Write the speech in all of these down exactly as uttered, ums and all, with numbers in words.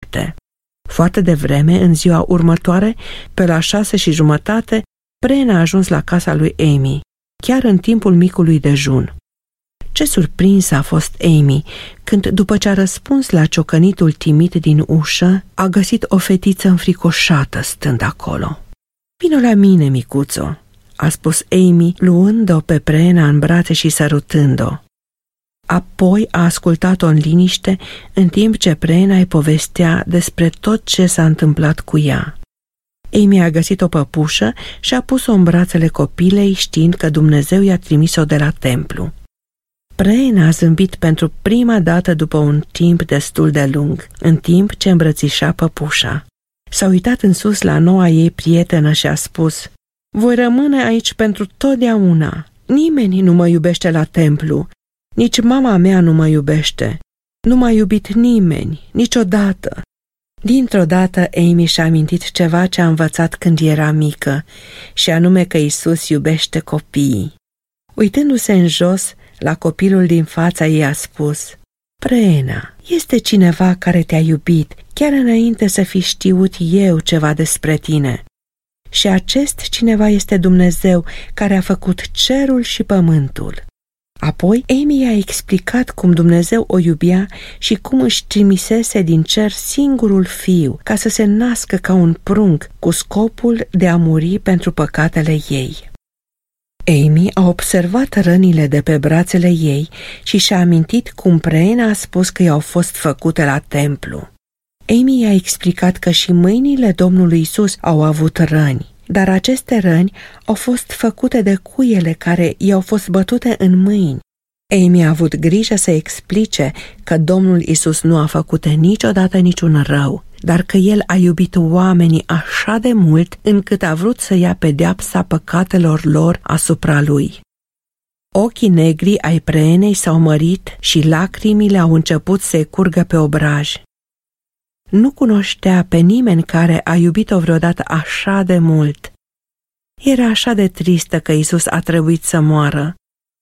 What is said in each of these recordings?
moarte. Foarte devreme, în ziua următoare, pe la șase și jumătate, Praen a ajuns la casa lui Amy, chiar în timpul micului dejun. Ce surprinsă a fost Amy când, după ce a răspuns la ciocănitul timid din ușă, a găsit o fetiță înfricoșată stând acolo. "Vino la mine, micuțo," a spus Amy, luând-o pe Praena în brațe și sărutând-o. Apoi a ascultat-o în liniște, în timp ce Praena îi povestea despre tot ce s-a întâmplat cu ea. Amy a găsit o păpușă și a pus-o în brațele copilei, știind că Dumnezeu i-a trimis-o de la templu. Praena a zâmbit pentru prima dată după un timp destul de lung, în timp ce îmbrățișa păpușa. S-a uitat în sus la noua ei prietenă și a spus: "Voi rămâne aici pentru totdeauna. Nimeni nu mă iubește la templu. Nici mama mea nu mă iubește. Nu m-a iubit nimeni, niciodată." Dintr-o dată, Amy și-a amintit ceva ce a învățat când era mică, și anume că Isus iubește copiii. Uitându-se în jos, la copilul din fața ei a spus: "Praena, este cineva care te-a iubit, chiar înainte să fi știut eu ceva despre tine. Și acest cineva este Dumnezeu, care a făcut cerul și pământul." Apoi Amy a explicat cum Dumnezeu o iubea și cum își trimisese din cer singurul fiu ca să se nască ca un prunc, cu scopul de a muri pentru păcatele ei. Amy a observat rănile de pe brațele ei și și-a amintit cum Praena a spus că i-au fost făcute la templu. Amy a explicat că și mâinile Domnului Isus au avut răni, dar aceste răni au fost făcute de cuiele care i-au fost bătute în mâini. Amy a avut grijă să explice că Domnul Isus nu a făcut niciodată niciun rău, dar că El a iubit oamenii așa de mult încât a vrut să ia pedeapsa păcatelor lor asupra Lui. Ochii negri ai Praenei s-au mărit și lacrimile au început să-i curgă pe obraj. Nu cunoștea pe nimeni care a iubit-o vreodată așa de mult. Era așa de tristă că Isus a trebuit să moară.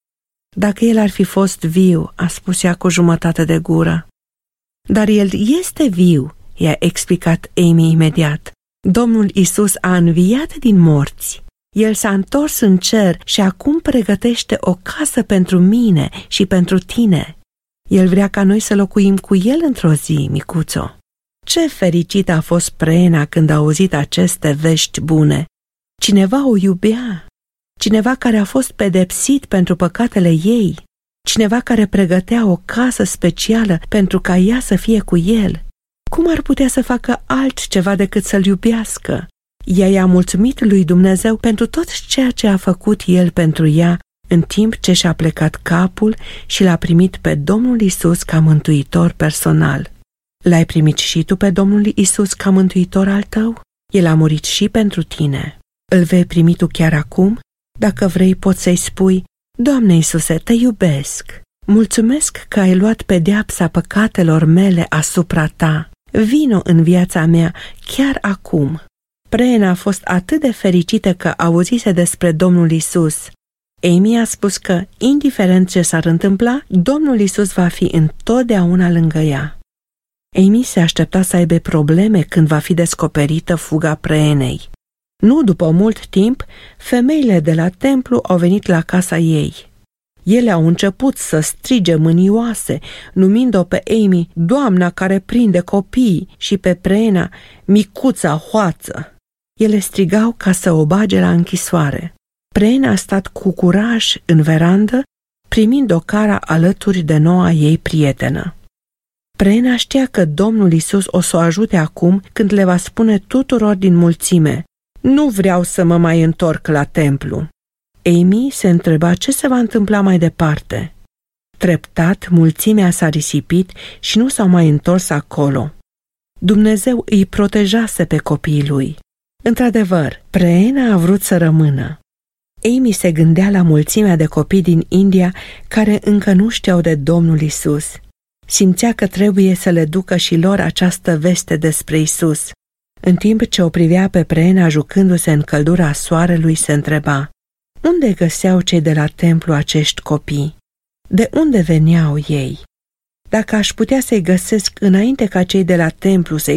"Dacă El ar fi fost viu," a spus ea cu jumătate de gură. "Dar El este viu," i-a explicat Amy imediat. "Domnul Isus a înviat din morți. El s-a întors în cer și acum pregătește o casă pentru mine și pentru tine. El vrea ca noi să locuim cu El într-o zi, micuțo." Ce fericită a fost Praena când a auzit aceste vești bune. Cineva o iubea, cineva care a fost pedepsit pentru păcatele ei, cineva care pregătea o casă specială pentru ca ea să fie cu el. Cum ar putea să facă altceva decât să-l iubească? Ea i-a mulțumit lui Dumnezeu pentru tot ceea ce a făcut El pentru ea, în timp ce și-a plecat capul și l-a primit pe Domnul Isus ca mântuitor personal. L-ai primit și tu pe Domnul Isus ca mântuitor al tău? El a murit și pentru tine. Îl vei primi tu chiar acum? Dacă vrei, poți să-i spui: "Doamne Iisuse, te iubesc. Mulțumesc că ai luat pedeapsa păcatelor mele asupra ta. Vino în viața mea chiar acum." Praena a fost atât de fericită că auzise despre Domnul Isus. Amy a spus că, indiferent ce s-ar întâmpla, Domnul Isus va fi întotdeauna lângă ea. Amy se aștepta să aibă probleme când va fi descoperită fuga Praenei. Nu după mult timp, femeile de la templu au venit la casa ei. Ele au început să strige mânioase, numind-o pe Amy doamna care prinde copii și pe Praena micuța hoață. Ele strigau ca să o bage la închisoare. Praena a stat cu curaj în verandă, primind o cara alături de noua ei prietenă. Praena știa că Domnul Isus o să o ajute acum când le va spune tuturor din mulțime: "Nu vreau să mă mai întorc la templu." Amy se întreba ce se va întâmpla mai departe. Treptat, mulțimea s-a risipit și nu s-au mai întors acolo. Dumnezeu îi protejase pe copiii lui. Într-adevăr, Praena a vrut să rămână. Amy se gândea la mulțimea de copii din India care încă nu știau de Domnul Isus. Simțea că trebuie să le ducă și lor această veste despre Isus. În timp ce o privea pe Praena jucându-se în căldura soarelui, se întreba: unde găseau cei de la templu acești copii? De unde veneau ei? Dacă aș putea să-i găsesc înainte ca cei de la templu să-i